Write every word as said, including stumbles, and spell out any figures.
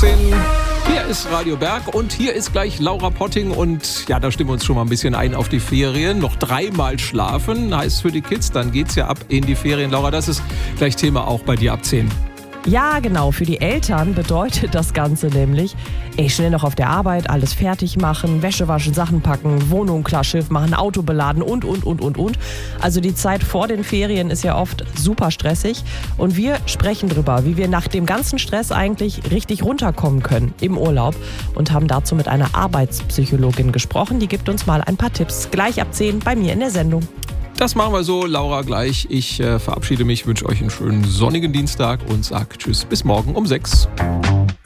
zehn. Hier ist Radio Berg und hier ist gleich Laura Potting und ja, da stimmen wir uns schon mal ein bisschen ein auf die Ferien. Noch dreimal schlafen heißt für die Kids, dann geht's ja ab in die Ferien. Laura, das ist gleich Thema auch bei dir ab zehn. Ja, genau. Für die Eltern bedeutet das Ganze nämlich, ey, schnell noch auf der Arbeit, alles fertig machen, Wäsche waschen, Sachen packen, Wohnung klar Schiff machen, Auto beladen und, und, und, und, und. Also die Zeit vor den Ferien ist ja oft super stressig und wir sprechen drüber, wie wir nach dem ganzen Stress eigentlich richtig runterkommen können im Urlaub und haben dazu mit einer Arbeitspsychologin gesprochen. Die gibt uns mal ein paar Tipps. Gleich ab zehn bei mir in der Sendung. Das machen wir so, Laura, gleich. Ich äh, verabschiede mich, wünsche euch einen schönen sonnigen Dienstag und sage Tschüss, bis morgen um sechs.